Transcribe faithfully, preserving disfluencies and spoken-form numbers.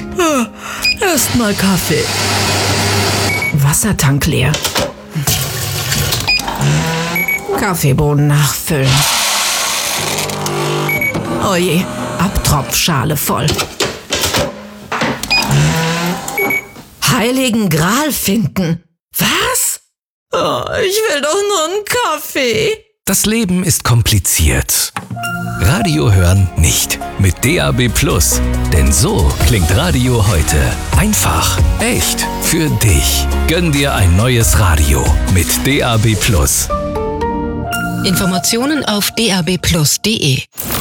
Erstmal Kaffee. Wassertank leer. Kaffeebohnen nachfüllen. Oje, Abtropfschale voll. Heiligen Gral finden. Was? Oh, ich will doch nur einen Kaffee. Das Leben ist kompliziert. Radio hören nicht. Mit D A B Plus. Denn so klingt Radio heute. Einfach, echt, für dich. Gönn dir ein neues Radio mit D A B Plus. Informationen auf d a b plus punkt d e.